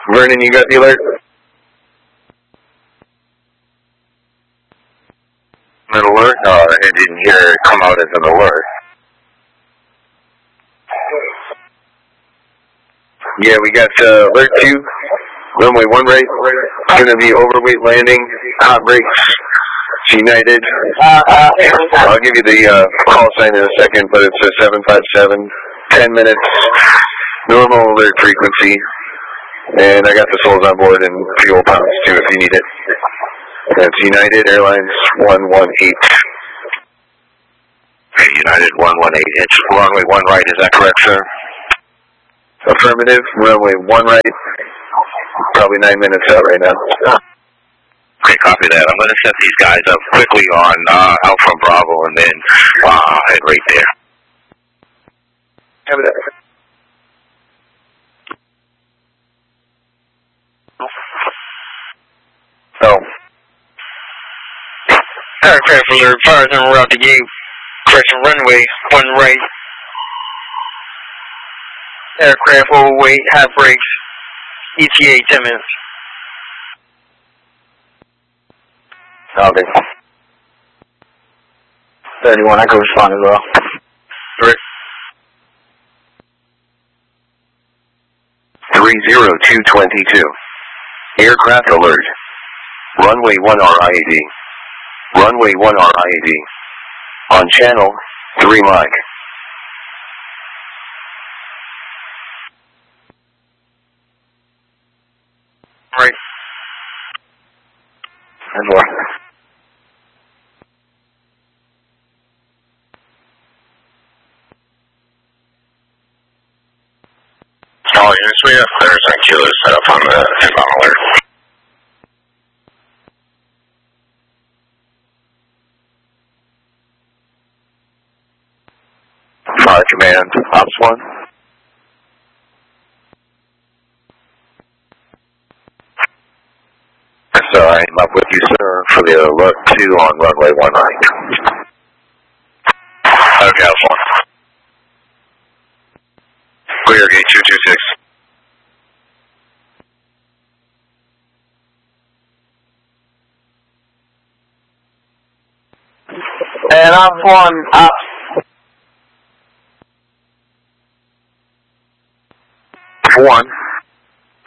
Vernon, you got the alert? An alert? No, I didn't hear it come out as an alert. Yeah, we got alert 2, runway 1 right. It's going to be overweight landing, hot brakes, United. I'll give you the call sign in a second, but it's a 757, 10 minutes, normal alert frequency. And I got the souls on board and fuel pounds too if you need it. That's United Airlines 118. United 118. It's runway 1 right, is that correct, sir? Affirmative, runway 1 right. Probably 9 minutes out right now. Okay, copy that. I'm going to set these guys up quickly on Alpha Bravo and then head right there. Have it. Oh. Aircraft alert, fires en route to gate. Correction runway 1 right. Aircraft overweight, hot brakes. ETA 10 minutes. Okay. 31, I can respond as well. Rick. 30222. Aircraft alert. Runway 1 RIAD. Runway 1 RIAD. On channel 3 Mike. Right. And more. All units, we have flares and killers set up on the inbound alert. Fire Command, Ops 1. So I'm up with you, sir, for the alert 2 on runway 1 right. Okay, Alpha 1. Clear gate 226. And Ops 1, 1.